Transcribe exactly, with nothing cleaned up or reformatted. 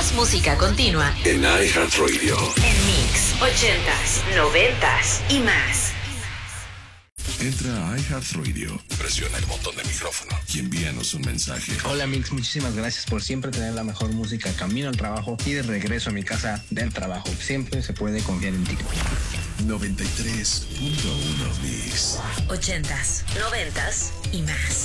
Más música continua en iHeartRadio. En Mix ochentas, noventas y más. Entra a iHeartRadio, presiona el botón de micrófono y envíanos un mensaje. Hola Mix, muchísimas gracias por siempre tener la mejor música camino al trabajo y de regreso a mi casa del trabajo. Siempre se puede confiar en ti. noventa y tres punto uno Mix. Ochentas, noventas y más.